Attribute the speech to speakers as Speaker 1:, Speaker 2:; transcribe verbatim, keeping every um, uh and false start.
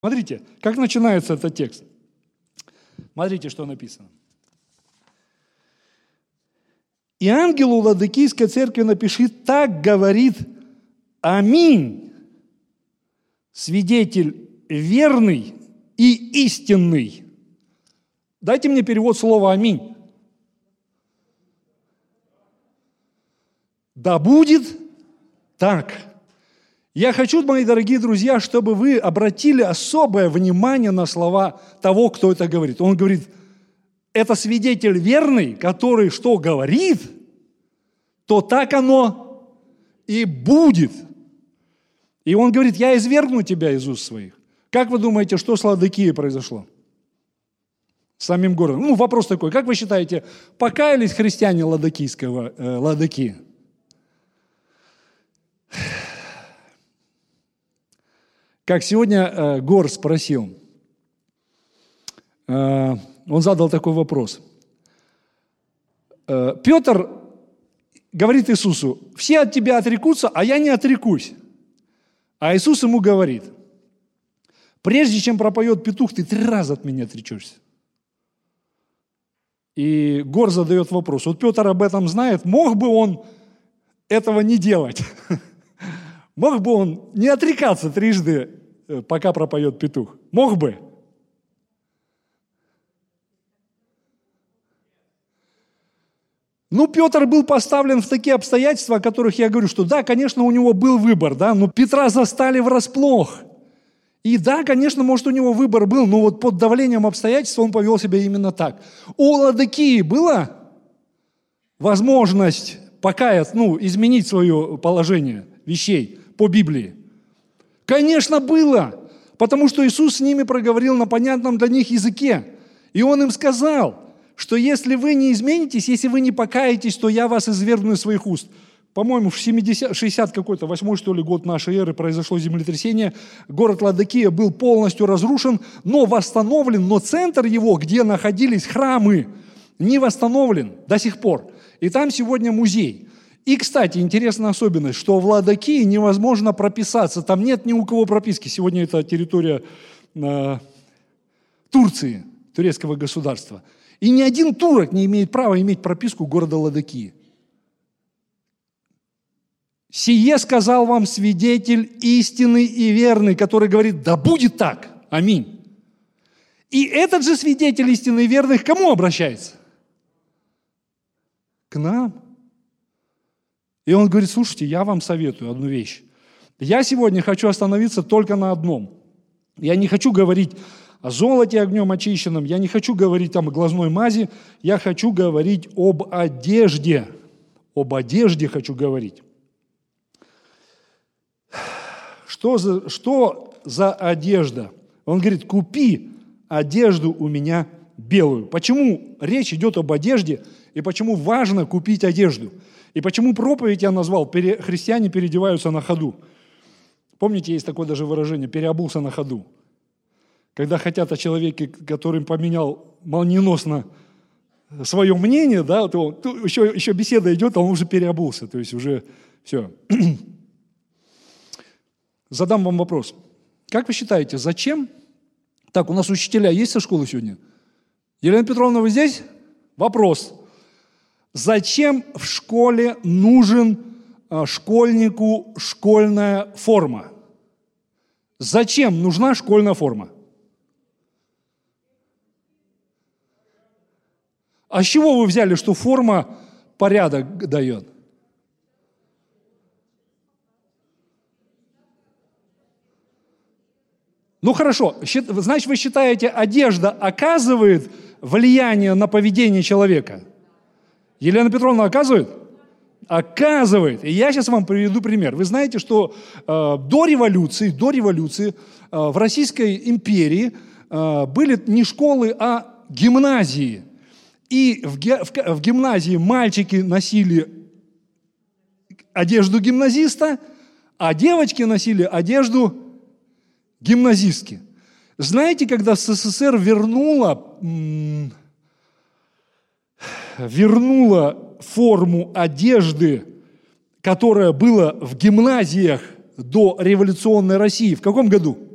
Speaker 1: Смотрите, как начинается этот текст. Смотрите, что написано. «И ангелу Ладыкийской церкви напиши, так говорит Аминь, свидетель верный и истинный». Дайте мне перевод слова «Аминь». Да будет так. Я хочу, мои дорогие друзья, чтобы вы обратили особое внимание на слова того, кто это говорит. Он говорит, это свидетель верный, который что говорит, то так оно и будет. И он говорит, я извергну тебя из уст своих. Как вы думаете, что с Ладыкией произошло? С самим городом. Ну, вопрос такой, как вы считаете, покаялись христиане Ладыкийского, э, Ладыкии? Как сегодня э, Гор спросил, э, он задал такой вопрос. Э, Петр говорит Иисусу, все от тебя отрекутся, а я не отрекусь. А Иисус ему говорит, прежде чем пропоет петух, ты три раза от меня отречешься. И Гор задает вопрос, вот Петр об этом знает, мог бы он этого не делать? Мог бы он не отрекаться трижды, пока пропоет петух? Мог бы? Ну, Петр был поставлен в такие обстоятельства, о которых я говорю, что да, конечно, у него был выбор, да, но Петра застали врасплох. И да, конечно, может, у него выбор был, но вот под давлением обстоятельств он повел себя именно так. У Ладыкии была возможность покаяться, ну, изменить свое положение вещей по Библии? Конечно, было, потому что Иисус с ними проговорил на понятном для них языке. И Он им сказал, что если вы не изменитесь, если вы не покаетесь, то я вас извергну из своих уст. По-моему, в семидесятом, шестидесятом какой-то, восьмой, что ли, год нашей эры произошло землетрясение. Город Ладыкия был полностью разрушен, но восстановлен, но центр его, где находились храмы, не восстановлен до сих пор. И там сегодня музей. И, кстати, интересная особенность, что в Ладыкии невозможно прописаться, там нет ни у кого прописки. Сегодня это территория э, Турции, турецкого государства. И ни один турок не имеет права иметь прописку города Ладыкии. «Сие сказал вам свидетель истинный и верный, который говорит, да будет так, аминь». И этот же свидетель истинный и верный к кому обращается? К нам. И он говорит, слушайте, я вам советую одну вещь. Я сегодня хочу остановиться только на одном. Я не хочу говорить о золоте огнем очищенном, я не хочу говорить там о глазной мази, я хочу говорить об одежде. Об одежде хочу говорить. Что за, что за одежда? Он говорит, купи одежду у меня белую. Почему речь идет об одежде и почему важно купить одежду? И почему проповедь я назвал «Христиане переодеваются на ходу»? Помните, есть такое даже выражение «переобулся на ходу». Когда хотят о человеке, который поменял молниеносно свое мнение, да, то еще, еще беседа идет, а он уже переобулся, то есть уже все. Задам вам вопрос. Как вы считаете, зачем? Так, у нас учителя есть со школы сегодня? Елена Петровна, вы здесь? Вопрос. Зачем в школе нужен школьнику школьная форма? Зачем нужна школьная форма? А с чего вы взяли, что форма порядок дает? Ну хорошо, значит, вы считаете, одежда оказывает влияние на поведение человека? Елена Петровна оказывает? Оказывает. И я сейчас вам приведу пример. Вы знаете, что э, до революции, до революции э, в Российской империи э, были не школы, а гимназии. И в, в, в гимназии мальчики носили одежду гимназиста, а девочки носили одежду гимназистки. Знаете, когда СССР вернула... М- вернула форму одежды, которая была в гимназиях до революционной России. В каком году?